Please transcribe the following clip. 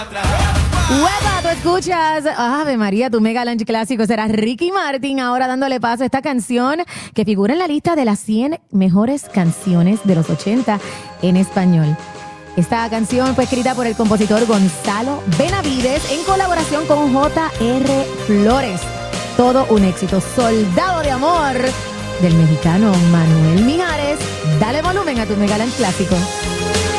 Hueva, tú escuchas Ave María, tu Mega Lunch clásico. Será Ricky Martin ahora dándole paso a esta canción que figura en la lista de las 100 mejores canciones de los 80 en español. Esta canción fue escrita por el compositor Gonzalo Benavides en colaboración con J.R. Flores. Todo un éxito. Soldado de amor del mexicano Manuel Mijares. Dale volumen a tu Mega Lunch clásico.